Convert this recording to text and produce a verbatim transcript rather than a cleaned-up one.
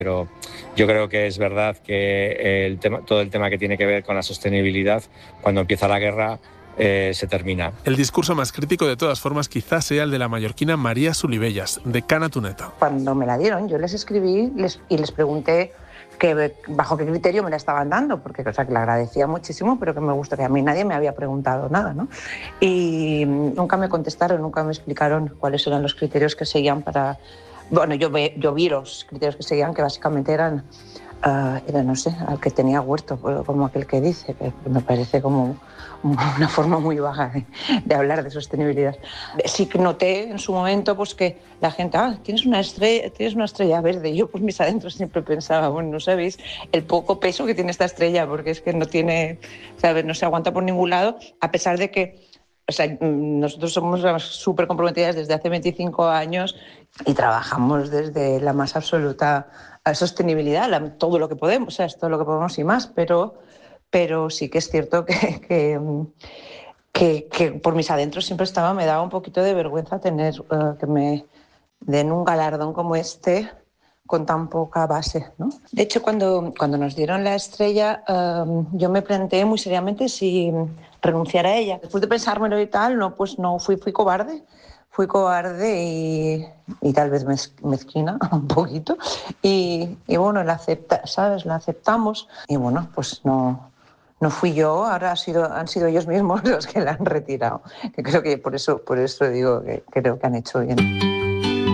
Pero yo creo que es verdad que el tema, todo el tema que tiene que ver con la sostenibilidad, cuando empieza la guerra, eh, se termina. El discurso más crítico, de todas formas, quizás sea el de la mallorquina María Sulibellas, de Cana Tuneta. Cuando me la dieron, yo les escribí les, y les pregunté que, bajo qué criterio me la estaban dando, porque o sea, que la agradecía muchísimo, pero que me gusta que a mí nadie me había preguntado nada, ¿no? Y nunca me contestaron, nunca me explicaron cuáles eran los criterios que seguían para... Bueno, yo, ve, yo vi los criterios que seguían, que básicamente eran, uh, era, no sé, al que tenía huerto, como aquel que dice, que me parece como una forma muy baja de, de hablar de sostenibilidad. Sí que noté en su momento pues, que la gente, ah, tienes una estrella, tienes una estrella verde. Y yo, pues mis adentros siempre pensaba, bueno, no sabéis el poco peso que tiene esta estrella, porque es que no tiene, ¿sabes? No se aguanta por ningún lado, a pesar de que, o sea, nosotros somos súper comprometidas desde hace veinticinco años y trabajamos desde la más absoluta sostenibilidad, la, todo lo que podemos, o sea, es todo lo que podemos y más, pero, pero sí que es cierto que, que, que, que por mis adentros siempre estaba, me daba un poquito de vergüenza tener uh, que me den un galardón como este con tan poca base, ¿no? De hecho, cuando, cuando nos dieron la estrella, um, yo me planteé muy seriamente si renunciar a ella. Después de pensármelo y tal, no, pues no, fui, fui cobarde. Fui cobarde y, y tal vez mez, mezquina un poquito. Y, y bueno, la, acepta, ¿sabes? la aceptamos. Y bueno, pues no, no fui yo, ahora ha sido, han sido ellos mismos los que la han retirado. Que creo que por eso, por eso digo que creo que han hecho bien.